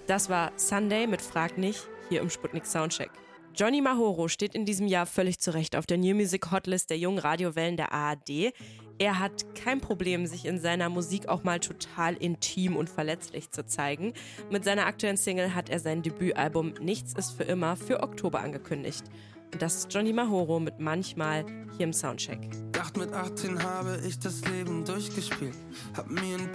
Das war Sunday mit Frag nicht, hier im Sputnik Soundcheck. Johnny Mahoro steht in diesem Jahr völlig zurecht auf der New Music Hotlist der jungen Radiowellen der ARD. Er hat kein Problem, sich in seiner Musik auch mal total intim und verletzlich zu zeigen. Mit seiner aktuellen Single hat er sein Debütalbum Nichts ist für immer für Oktober angekündigt. Und das ist Johnny Mahoro mit Manchmal hier im Soundcheck. Dacht mit 18 habe ich das Leben durchgespielt. Hab mir ein